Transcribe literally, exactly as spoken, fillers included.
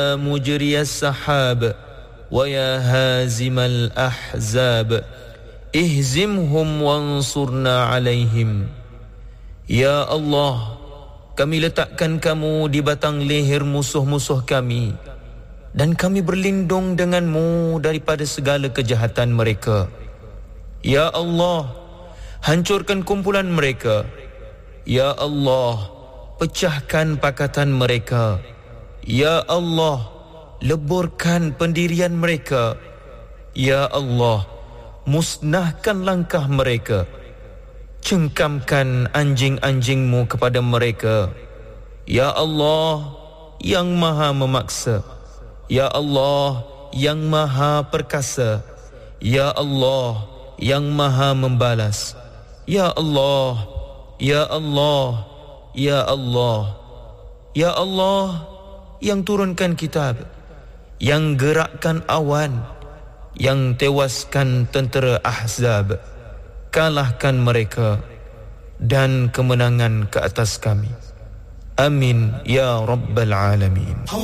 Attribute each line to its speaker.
Speaker 1: مجري السحاب ويا هازم الأحزاب اهزمهم وانصرنا عليهم. Ya Allah, kami letakkan kamu di batang leher musuh-musuh kami, dan kami berlindung denganmu daripada segala kejahatan mereka. Ya Allah, hancurkan kumpulan mereka. Ya Allah, pecahkan pakatan mereka. Ya Allah, leburkan pendirian mereka. Ya Allah, musnahkan langkah mereka. Cengkamkan anjing-anjingmu kepada mereka. Ya Allah, yang maha memaksa. Ya Allah, yang maha perkasa. Ya Allah, yang maha membalas. Ya Allah, Ya Allah, Ya Allah, Ya Allah, yang turunkan kitab, yang gerakkan awan, yang tewaskan tentera Ahzab. Kalahkan mereka dan kemenangan ke atas kami. Amin ya Rabbal Alamin.